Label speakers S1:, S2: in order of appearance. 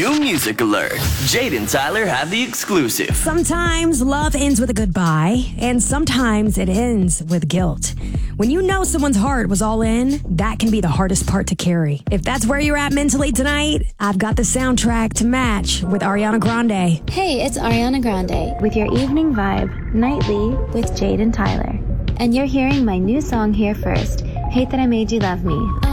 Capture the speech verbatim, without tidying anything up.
S1: New music alert. Jade and Tyler have the exclusive.
S2: Sometimes love ends with a goodbye, and sometimes it ends with guilt. When you know someone's heart was all in, that can be the hardest part to carry. If that's where you're at mentally tonight, I've got the soundtrack to match with Ariana Grande.
S3: Hey, it's Ariana Grande with your evening vibe, Nightly with Jade and Tyler. And you're hearing my new song here first, Hate That I Made You Love Me.